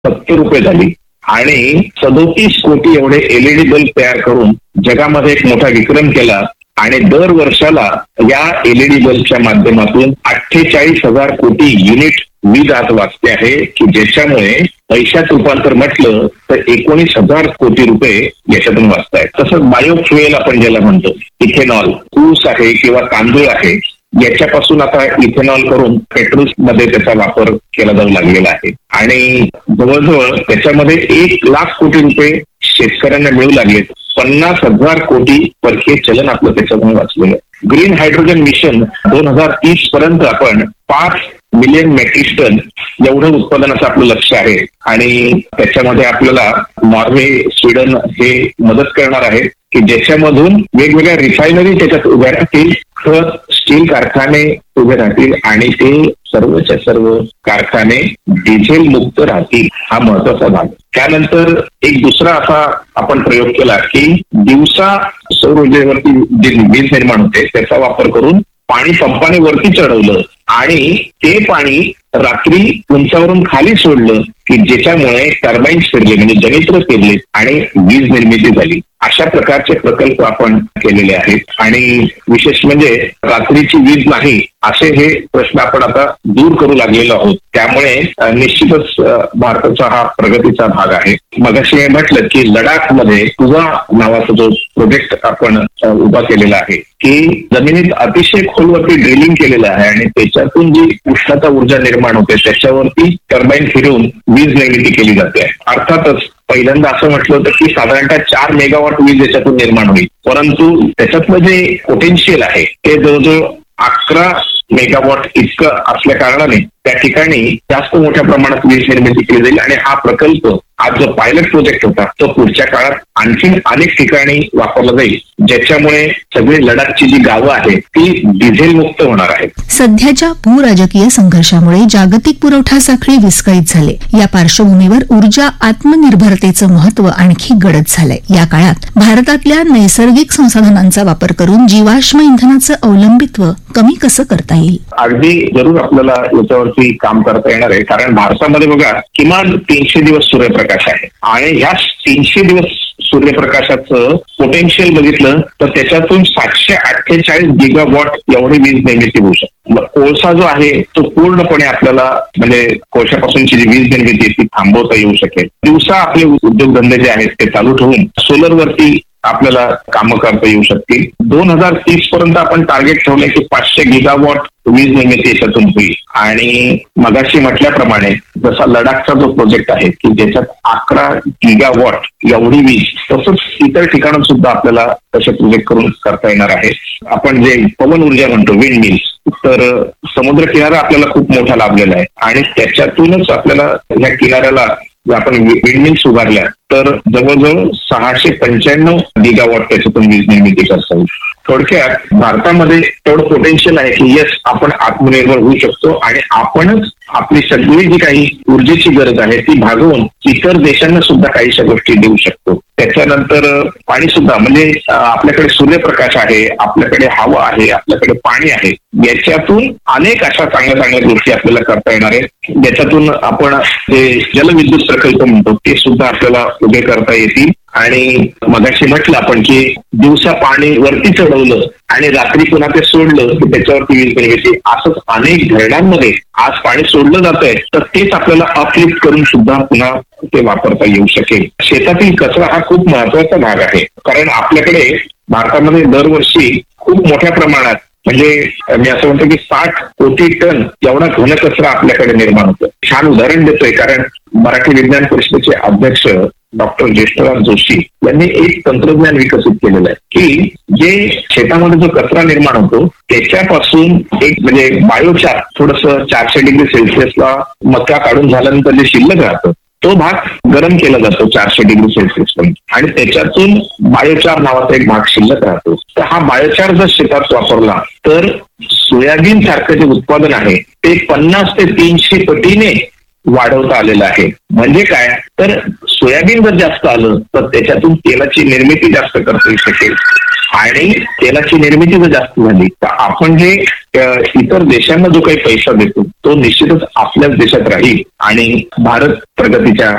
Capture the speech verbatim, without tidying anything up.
सत्तर रुपये झाली आणि सदोतीस कोटी एवढे एलईडी बल्ब तयार करून जगामध्ये एक मोठा विक्रम केला. आणि दर वर्षाला या एलईडी बल्बच्या माध्यमातून अठ्ठेचाळीस हजार कोटी युनिट वीज आज वाचते आहे, की ज्याच्यामुळे पैशात रूपांतर म्हटलं तर एकोणीस हजार कोटी रुपये याच्यातून वाचत आहेत. तसंच बायोफ्युएल आपण ज्याला म्हणतो, इथेनॉल, ऊस आहे किंवा तांदूळ आहे, याच्यापासून आता इथेनॉल करून पेट्रोल मध्ये त्याचा वापर केला जाऊ लागलेला आहे. आणि जवळजवळ त्याच्यामध्ये एक लाख कोटी रुपये शेतकऱ्यांना मिळू लागलेत. पन्नास हजार कोटी परकीय चलन आपलं त्याच्यातून वाचलेलं आहे. ग्रीन हायड्रोजन मिशन दोन हजार तीस पर्यंत आपण पाच मिलियन मेट्रिक टन एवढं उत्पादनाचं आपलं लक्ष आहे. आणि त्याच्यामध्ये आपल्याला नॉर्वे, स्वीडन हे मदत करणार आहेत, की ज्याच्यामधून वेगवेगळ्या रिफायनरी त्याच्यात उभ्या राहतील, खत स्टील कारखाने उभे राहतील आणि ते सर्वच्या सर्व कारखाने डिझेल मुक्त राहतील. हा महत्वाचा भाग. त्यानंतर एक दुसरा असा आपण प्रयोग केला की दिवसा सौर ऊर्जेवरती जे वीज निर्माण होते त्याचा वापर करून पाणी पंपाने वरती चढवलं आणि ते पाणी रात्री उंचावरून खाली सोडलं, की ज्याच्यामुळे टर्बाईन्स फिरले म्हणजे जनित्र फिरले आणि वीज निर्मिती झाली. अशा प्रकारचे प्रकल्प आपण केलेले आहेत. आणि विशेष म्हणजे रात्रीची वीज नाही असे हे प्रश्न आपण आता दूर करू लागलेलो आहोत. त्यामुळे निश्चितच भारताचा हा प्रगतीचा भाग आहे. मगाशी मी म्हटलं की लडाख मध्ये तुझा नावाचा जो प्रोजेक्ट आपण उभा केलेला आहे, की जमिनीत अतिशय खोलवरती ड्रिलिंग केलेलं आहे आणि त्याच्यातून जी उष्णता ऊर्जा निर्माण होते त्याच्यावरती टर्बाईन फिरवून वीज निर्मिती केली जाते. अर्थातच पहिल्यांदा असं म्हटलं होतं की साधारणतः चार मेगावॉट वीज याच्यातून निर्माण होईल, परंतु त्याच्यातलं जे पोटेन्शियल आहे ते जवळजवळ अकरा मेगावॉट इतकं असल्या कारणाने त्या ठिकाणी जास्त मोठ्या प्रमाणात वीज निर्मिती केली जाईल. आणि हा प्रकल्प आज जो पायलट प्रोजेक्ट होता तो पुढच्या काळात आणखी अनेक ठिकाणी वापरला जाईल, ज्याच्यामुळे सगळी लडाखची जी गावं आहेत ती डिझेल मुक्त होणार आहेत. सध्याच्या भूराजकीय संघर्षामुळे जागतिक पुरवठा साखळी विस्कळीत झाले. या पार्श्वभूमीवर ऊर्जा आत्मनिर्भरतेचं महत्व आणखी गडद झालंय. या काळात भारतातल्या नैसर्गिक संसाधनांचा वापर करून जीवाश्म इंधनाचं अवलंबित्व कमी कसं करता येईल? अगदी जरूर आपल्याला याच्यावरती काम करता येणार आहे. कारण भारतामध्ये बघा किमान तीनशे दिवस सूर्यप्रकाश आहे आणि ह्या तीनशे दिवस सूर्यप्रकाशाचं पोटेन्शियल बघितलं तर त्याच्यातून सातशे अठ्ठेचाळीस गिगावॉट एवढी वीज निर्मिती होऊ शकते. कोळसा जो आहे तो पूर्णपणे आपल्याला म्हणजे कोळशापासूनची जी वीज निर्मिती ती थांबवता येऊ शकेल. दिवसा आपले उद्योगधंदे जे आहेत ते चालू ठेवून सोलरवरती आपल्याला कामं करता येऊ शकतील. दोन हजार तीस पर्यंत आपण टार्गेट ठेवलंय की पाचशे गिगावॉट वीज निर्मिती याच्यातून होईल. आणि मगाशी म्हटल्याप्रमाणे जसा लडाखचा जो प्रोजेक्ट आहे की ज्याच्यात अकरा गिगावॉट एवढी वीज, तसंच इतर ठिकाणं सुद्धा आपल्याला तसे प्रोजेक्ट करून करता येणार आहे. आपण जे पवन ऊर्जा म्हणतो विंड मिल्स, तर समुद्र किनारा आपल्याला खूप मोठा लाभलेला आहे आणि त्याच्यातूनच आपल्याला या किनाऱ्याला जर आपण विंडमिल्स उभारल्या तर जवळजवळ सहाशे पंच्याण्णव गिगावॉट त्याच्यातून वीज निर्मिती करता येईल. थोडक्यात भारतामध्ये तेवढं पोटेन्शियल आहे की यस आपण आत्मनिर्भर होऊ शकतो आणि आपणच आपली सगळी जी काही ऊर्जेची गरज आहे ती भागवून इतर देशांना सुद्धा काहीशा गोष्टी देऊ शकतो. त्याच्यानंतर पाणी सुद्धा म्हणजे आपल्याकडे सूर्यप्रकाश आहे, आपल्याकडे हवा आहे, आपल्याकडे पाणी आहे, याच्यातून अनेक अशा चांगल्या चांगल्या गोष्टी आपल्याला करता येणार आहेत. ज्याच्यातून आपण जे जलविद्युत प्रकल्प म्हणतो ते सुद्धा आपल्याला उभे करता येतील. आणि मगाशी म्हटलं आपण की दिवसा पाणी वरती चढवलं आणि रात्री पुन्हा ते सोडलं की त्याच्यावरती वीज निर्मिती, असंच अनेक धरणांमध्ये आज पाणी सोडलं जात आहे तर तेच आपल्याला अपलिफ्ट करून सुद्धा पुन्हा ते वापरता येऊ शकेल. शेतातील कचरा हा खूप महत्वाचा भाग आहे. कारण आपल्याकडे भारतामध्ये दरवर्षी खूप मोठ्या प्रमाणात म्हणजे मी असं म्हणतो की साठ कोटी टन एवढा घनकचरा आपल्याकडे निर्माण होतो. छान उदाहरण देतोय कारण मराठी विज्ञान परिषदेचे अध्यक्ष डॉक्टर ज्येष्ठराज जोशी यांनी एक तंत्रज्ञान विकसित केलेलं आहे की जे शेतामध्ये जो कचरा निर्माण होतो त्याच्यापासून एक म्हणजे बायोचार, थोडस चारशे डिग्री सेल्सिअसला मका काढून झाल्यानंतर जे शिल्लक राहतं तो भाग गरम केला जातो चारशे डिग्री सेल्सिअस पर्यंत आणि त्याच्यातून बायोचार नावाचा एक भाग शिल्लक राहतो. तर हा बायोचार जर शेतात वापरला तर सोयाबीन सारखं जे उत्पादन आहे ते पन्नास ते तीनशे पटीने वाढवता आलेलं आहे. म्हणजे काय तर सोयाबीन जर जास्त आलं तर त्याच्यातून तेलाची निर्मिती जास्त करता येऊ शकेल आणि तेलाची निर्मिती जर जास्त झाली तर आपण जे इतर देशांना जो काही पैसा देतो तो निश्चितच आपल्याच देशात राहील आणि भारत प्रगतीच्या